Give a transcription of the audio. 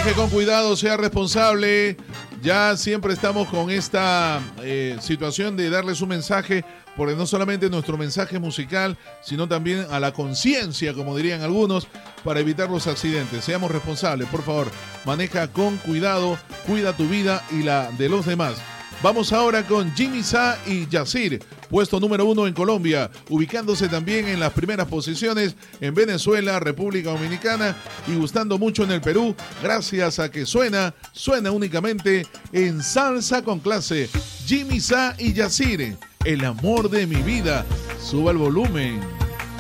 Maneje con cuidado, sea responsable. Ya siempre estamos con esta situación de darles un mensaje, porque no solamente nuestro mensaje musical, sino también a la conciencia, como dirían algunos, para evitar los accidentes. Seamos responsables, por favor. Maneja con cuidado, cuida tu vida y la de los demás. Vamos ahora con Jimmy Sá y Yacir, puesto número 1 en Colombia, ubicándose también en las primeras posiciones en Venezuela, República Dominicana y gustando mucho en el Perú, gracias a que suena únicamente en Salsa con Clase. Jimmy Sá y Yacir, el amor de mi vida. Suba el volumen.